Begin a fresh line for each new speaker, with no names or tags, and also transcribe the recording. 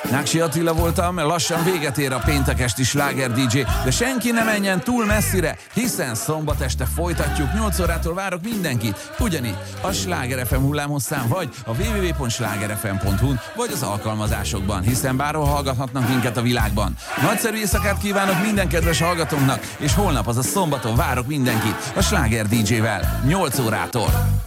Náksi Attila voltam, lassan véget ér a péntek esti sláger DJ, de senki ne menjen túl messzire, hiszen szombat este folytatjuk, 8 órától várok mindenkit, ugyanitt a Sláger FM hullámhosszán, vagy a www.slágerfm.hu-n, vagy az alkalmazásokban, hiszen bárhol hallgathatnak minket a világban. Nagyszerű éjszakát kívánok minden kedves hallgatónknak, és holnap, azaz szombaton várok mindenkit a Sláger DJ-vel, 8 órától.